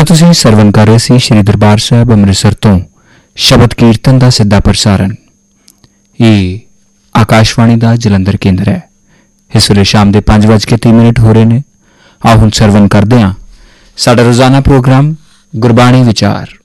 ਦੋਸਤੋ ਤੁਸੀਂ ਸਰਵਨ ਕਰ ਰਹੇ ਸੀ ਸ਼੍ਰੀ ਦਰਬਾਰ ਸਾਹਿਬ ਅੰਮ੍ਰਿਤਸਰ ਤੋਂ ਸ਼ਬਦ ਕੀਰਤਨ ਦਾ ਸਿੱਧਾ ਪ੍ਰਸਾਰਣ। ਇਹ ਆਕਾਸ਼ਵਾਣੀ ਦਾ ਜਲੰਧਰ ਕੇਂਦਰ ਹੈ। ਇਸ ਵੇਲੇ ਸ਼ਾਮ ਦੇ 5:03 ਹੋ ਰਹੇ ਨੇ। ਆਓ ਹੁਣ ਸਰਵਨ ਕਰਦੇ ਹਾਂ ਸਾਡਾ ਰੋਜ਼ਾਨਾ ਪ੍ਰੋਗਰਾਮ ਗੁਰਬਾਣੀ ਵਿਚਾਰ।